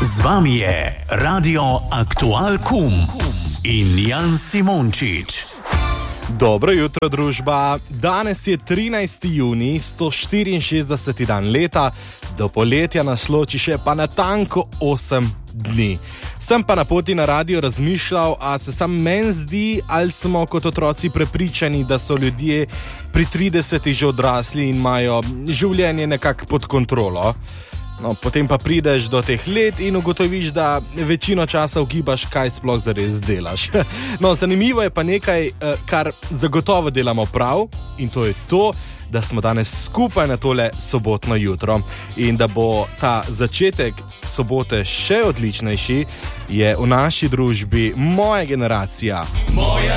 Z vami je Radio Aktual Kum in Jan Simončič. Dobro jutro, družba. Danes je 13. junij, 164. dan leta, do poletja nas loči še pa natanko 8 dni. Sem pa na poti na radio razmišljal, a se sam meni zdi, ali smo kot otroci prepričani, da so ljudje pri 30 že odrasli in imajo življenje nekako pod kontrolo. No, potem pa prideš do teh let in ugotoviš, da večino časa ugibaš, kaj sploh zares delaš. No, zanimivo je pa nekaj, kar zagotovo delamo prav, in to je to, da smo danes skupaj na tole sobotno jutro. In da bo ta začetek sobote še odličnejši, je v naši družbi moja generacija. Moja